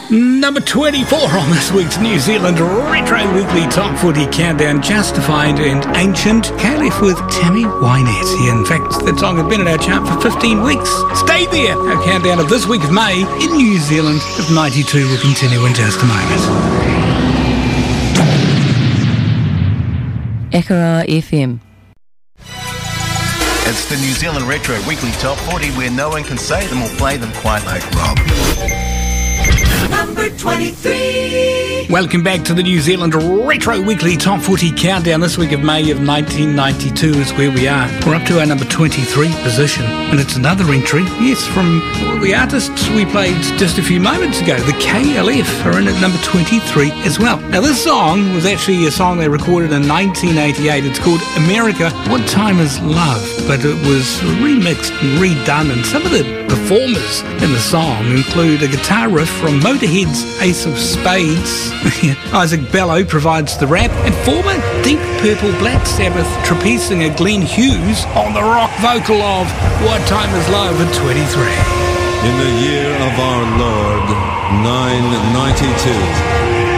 Number 24 on this week's New Zealand Retro Weekly Top 40 Countdown, Justified and Ancient. Caliph with Tammy Wynette. Yeah, in fact, that song had been in our chart for 15 weeks. Stay there. Our countdown of this week of May in New Zealand of 92 will continue in just a moment. Ekara FM. It's the New Zealand Retro Weekly Top 40 where no one can say them or play them quite like Rob. Number 23. Welcome back to the New Zealand Retro Weekly Top 40 Countdown. This week of May of 1992 is where we are. We're up to our number 23 position, and it's another entry, yes, from the artists we played just a few moments ago. The KLF are in at number 23 as well. Now, this song was actually a song they recorded in 1988. It's called America, What Time Is Love? But it was remixed and redone, and some of the performers in the song include a guitar riff from Motorhead's Ace of Spades. Isaac Bellow provides the rap, and former Deep Purple Black Sabbath trapeze singer Glenn Hughes on the rock vocal of What Time Is Love at 23. In the year of our Lord, 992,